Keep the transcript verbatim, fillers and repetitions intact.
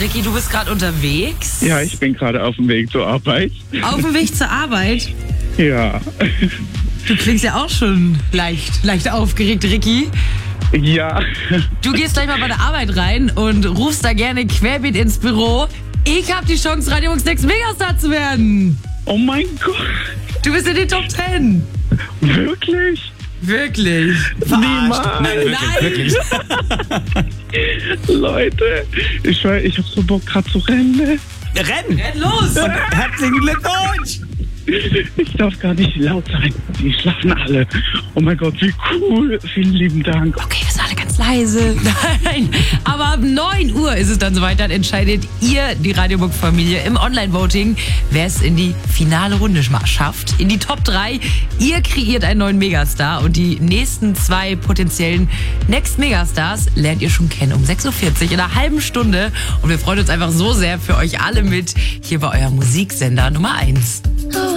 Ricky, du bist gerade unterwegs? Ja, ich bin gerade auf dem Weg zur Arbeit. Auf dem Weg zur Arbeit? Ja. Du klingst ja auch schon leicht, leicht aufgeregt, Ricky. Ja. Du gehst gleich mal bei der Arbeit rein und rufst da gerne querbeet ins Büro. Ich habe die Chance, Radio Box Next Megastar zu werden. Oh mein Gott. Du bist in den Top Ten. Wirklich? Wirklich? Niemals. Nein, wirklich, Nein. wirklich. Leute, ich, weiß, ich hab so Bock gerade zu rennen. Renn! Renn los! Und herzlichen Glückwunsch! Ich darf gar nicht laut sein. Die schlafen alle. Oh mein Gott, wie cool. Vielen lieben Dank. Okay, wir sind alle ganz leise. Nein, aber ab neun Uhr ist es dann soweit. Dann entscheidet ihr, die Radiobook-Familie, im Online-Voting, wer es in die finale Runde schafft. In die Top drei. Ihr kreiert einen neuen Megastar und die nächsten zwei potenziellen Next Megastars lernt ihr schon kennen um sechs Uhr vierzig in einer halben Stunde. Und wir freuen uns einfach so sehr für euch alle mit hier bei eurem Musiksender Nummer eins.